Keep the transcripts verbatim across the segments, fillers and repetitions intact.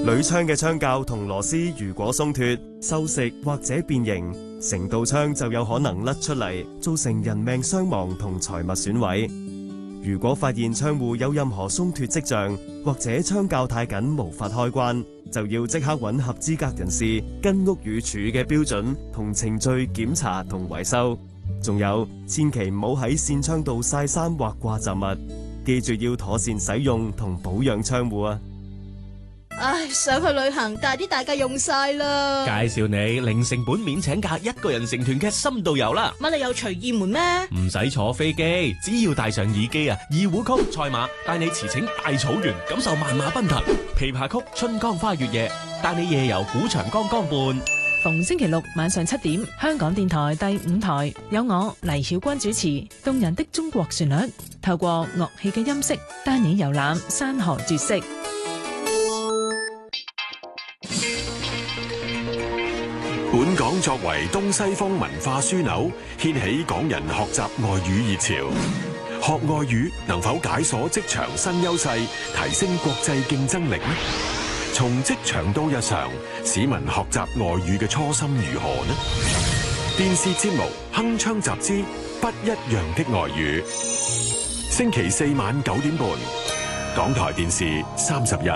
鋁槍嘅槍架同螺絲如果鬆脫、鏽蝕或者變形，成道槍就有可能甩出嚟，造成人命傷亡同財物損毀。如果發現窗戶有任何鬆脫跡象，或者槍架太緊無法開關，就要即刻揾合資格人士跟屋宇署嘅標準同程序檢查同維修。仲有，千祈唔好喺扇窗度曬衫或掛雜物，記住要妥善使用同保養窗戶啊！ 唉，想去旅行，但係啲大假用晒啦。 介紹你零成本免請假一個人成團嘅深度遊啦。 乜你有隨意門咩？ 唔使坐飛機，只要帶上耳機啊，二胡曲賽馬帶你馳騁大草原，感受萬馬奔騰；琵琶曲春江花月夜帶你夜遊古長江江畔。 逢星期六晚上七點，香港電台第五台有我黎曉君主持動人的中國旋律，透過樂器嘅音色帶你遊覽山河絕色。 本港作為東西方文化樞紐，掀起港人學習外語熱潮。學外語能否解鎖職場新優勢，提升國際競爭力呢？從職場到日常，市民學習外語嘅初心如何呢？電視節目《鏗鏘集之不一樣的外語》，星期四晚九點半，港台電視三十日。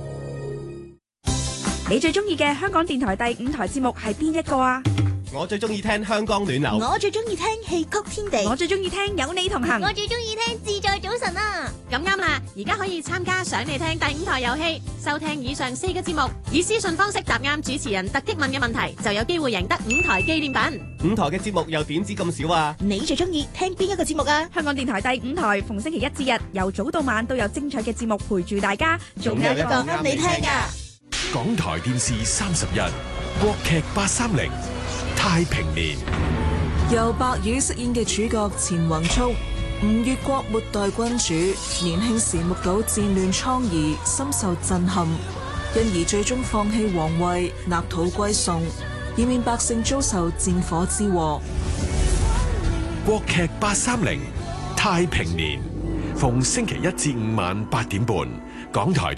你最中意嘅香港電台第五台節目係邊一個啊？ 我最中意聽香港暖流， 我最中意聽戲曲天地， 我最中意聽有你同行， 我最中意聽自在早晨啊！ 咁啱啦，而家可以參加想你聽第五台遊戲，收聽以上四個節目，以私信方式答啱主持人突擊問嘅問題，就有機會贏得五台紀念品。 五台嘅節目又點止咁少啊？ 你最中意聽邊一個節目啊？ 香港電台第五台逢星期一至日由早到晚都有精彩嘅節目陪住大家， 仲有一個啱你聽噶。 港台電視三十日，國劇八三零太平年， 由白宇飾演嘅主角錢宏速，吳越國末代君主，年輕時目睹戰亂瘡痍，深受震撼，因而最終放棄皇位，納土歸宋，以免百姓遭受戰火之禍。 國劇八三零太平年，逢星期一至五晚八點半，港台。